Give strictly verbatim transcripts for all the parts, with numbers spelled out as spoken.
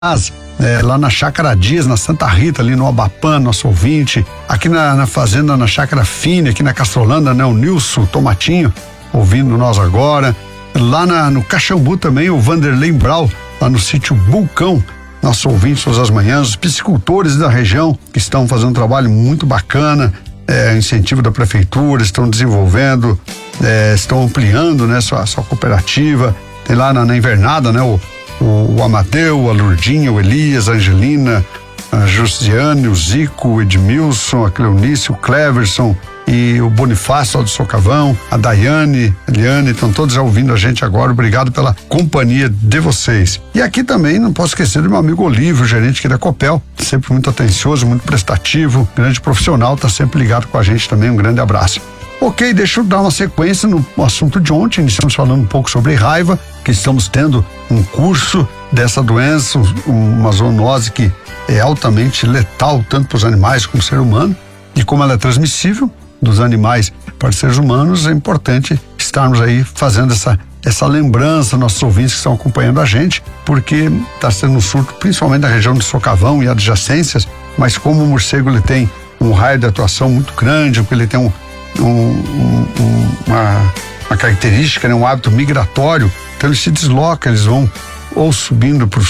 É, lá na Chácara Dias, na Santa Rita, ali no Abapã, nosso ouvinte, aqui na, na fazenda, na Chácara Fine, aqui na Castrolanda, né? O Nilson Tomatinho, ouvindo nós agora. Lá na, no Caxambu também, o Vanderlei Brau, lá no sítio Bulcão, nosso ouvinte todas as manhãs, os piscicultores da região que estão fazendo um trabalho muito bacana, é, incentivo da prefeitura, estão desenvolvendo, é, estão ampliando, né? Sua, sua cooperativa, tem lá na, na Invernada, né? O O, o Amadeu, a Lurdinha, o Elias, a Angelina, a Josiane, o Zico, o Edmilson, a Cleonice, o Cleverson e o Bonifácio lá do Socavão, a Daiane, a Eliane, estão todos ouvindo a gente agora. Obrigado pela companhia de vocês. E aqui também não posso esquecer do meu amigo Olívio, gerente aqui da Copel, sempre muito atencioso, muito prestativo, grande profissional, tá sempre ligado com a gente também. Um grande abraço. Ok, deixa eu dar uma sequência no assunto de ontem. Iniciamos falando um pouco sobre raiva, que estamos tendo um curso dessa doença, uma zoonose que é altamente letal, tanto para os animais como para o ser humano, e como ela é transmissível dos animais para os seres humanos, é importante estarmos aí fazendo essa, essa lembrança, nossos ouvintes que estão acompanhando a gente, porque está sendo um surto principalmente na região do Socavão e adjacências, mas como o morcego ele tem um raio de atuação muito grande, porque ele tem um Um, um, uma, uma característica, né? Um hábito migratório, então ele se desloca, eles vão ou subindo para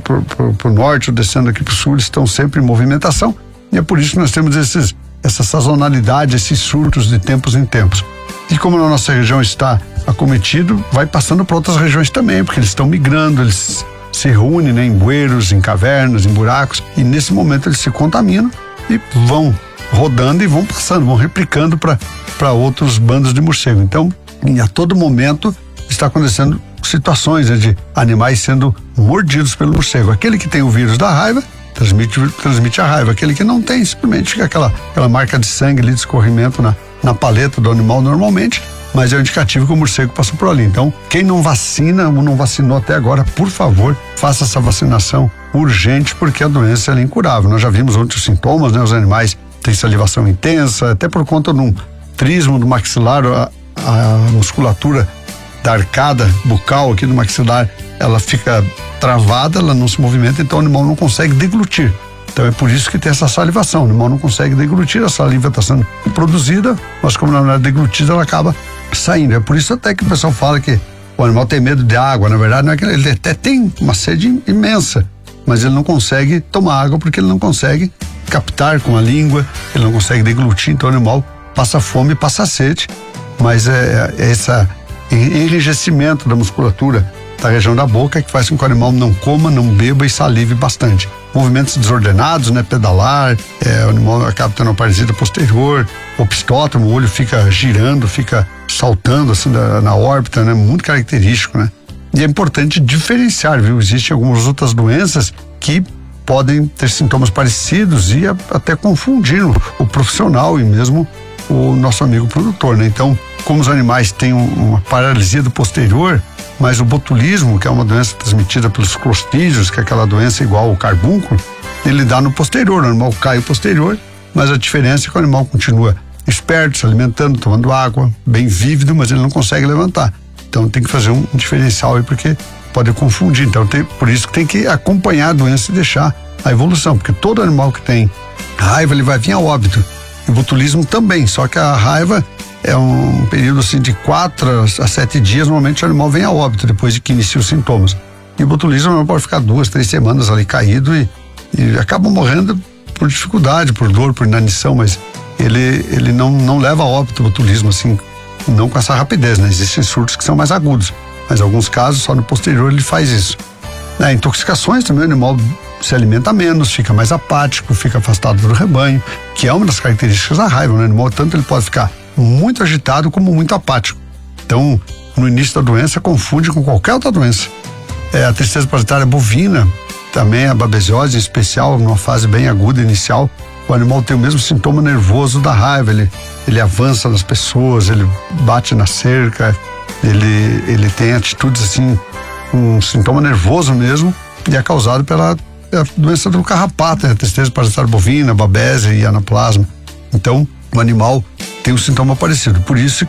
o norte ou descendo aqui para o sul, eles estão sempre em movimentação, e é por isso que nós temos esses, essa sazonalidade, esses surtos de tempos em tempos. E como a nossa região está acometido, vai passando para outras regiões também, porque eles estão migrando, eles se reúnem, né? Em bueiros, em cavernas, em buracos, e nesse momento eles se contaminam e vão rodando e vão passando, vão replicando para outros bandos de morcego. Então, a todo momento está acontecendo situações, né, de animais sendo mordidos pelo morcego. Aquele que tem o vírus da raiva transmite, transmite a raiva. Aquele que não tem, simplesmente fica aquela, aquela marca de sangue ali, de escorrimento na, na paleta do animal normalmente, mas é um indicativo que o morcego passou por ali. Então, quem não vacina ou não vacinou até agora, por favor, faça essa vacinação urgente, porque a doença é incurável. Nós já vimos outros sintomas, né? Os animais tem salivação intensa, até por conta de um trismo do maxilar, a, a musculatura da arcada bucal aqui do maxilar, ela fica travada, ela não se movimenta, então o animal não consegue deglutir. Então é por isso que tem essa salivação, o animal não consegue deglutir, a saliva está sendo produzida, mas como não é deglutida, ela acaba saindo. É por isso até que o pessoal fala que o animal tem medo de água. Na verdade, não é que ele até tem uma sede imensa, mas ele não consegue tomar água porque ele não consegue captar com a língua, ele não consegue deglutir, então o animal passa fome e passa sede, mas é, é esse enrijecimento da musculatura da região da boca que faz com que o animal não coma, não beba e salive bastante. Movimentos desordenados, né? Pedalar, é, o animal acaba tendo uma paralisia posterior, opistótomo, o olho fica girando, fica saltando assim da, na órbita, né? Muito característico, né? E é importante diferenciar, viu? Existem algumas outras doenças que podem ter sintomas parecidos e até confundir o, o profissional e mesmo o nosso amigo produtor, né? Então, como os animais têm um, uma paralisia do posterior, mas o botulismo, que é uma doença transmitida pelos clostridios, que é aquela doença igual ao carbúnculo, ele dá no posterior, o animal cai o posterior, mas a diferença é que o animal continua esperto, se alimentando, tomando água, bem vívido, mas ele não consegue levantar. Então tem que fazer um, um diferencial aí, porque pode confundir. Então tem, por isso que tem que acompanhar a doença e deixar a evolução, porque todo animal que tem raiva, ele vai vir a óbito. E o botulismo também, só que a raiva é um período assim de quatro a sete dias, normalmente o animal vem a óbito depois de que inicia os sintomas. E o botulismo não pode ficar duas, três semanas ali caído e, e acaba morrendo por dificuldade, por dor, por inanição, mas ele, ele não, não leva a óbito o botulismo assim, não com essa rapidez, né? Existem surtos que são mais agudos, mas em alguns casos só no posterior ele faz isso. É, intoxicações também, o animal se alimenta menos, fica mais apático, fica afastado do rebanho, que é uma das características da raiva, né? O animal, tanto ele pode ficar muito agitado como muito apático. Então, no início da doença, confunde com qualquer outra doença. É, a tristeza parasitária bovina, também a babesiose em especial, numa fase bem aguda inicial, o animal tem o mesmo sintoma nervoso da raiva, ele, ele avança nas pessoas, ele bate na cerca, ele, ele tem atitudes assim, um sintoma nervoso mesmo, e é causado pela doença do carrapato, né? Tristeza parasitária bovina, babésia e anaplasma. Então, o animal tem um sintoma parecido. Por isso que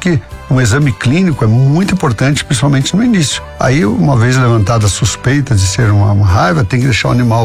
um exame clínico é muito importante, principalmente no início. Aí, uma vez levantada a suspeita de ser uma, uma raiva, tem que deixar o animal